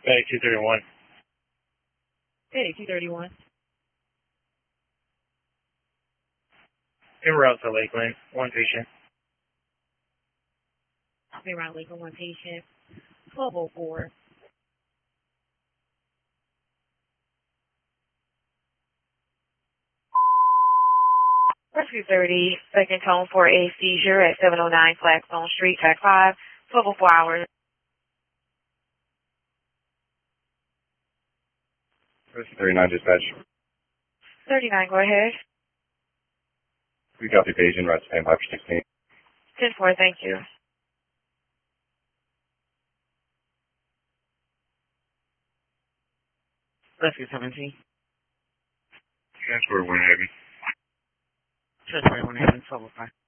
Bay 231. Hey, 231. En route to Lakeland, one patient. Be around Lakeland, one patient. 1204. Rescue 30, second tone for a seizure at 709 Flagstone Street, Tag 5, 1204 hours. Rescue 39 dispatch. 39, go ahead. We got the patient, right to 516. 10-4, thank you. Rescue 17. Transfer 1 heavy. Transfer 1 heavy, 1205.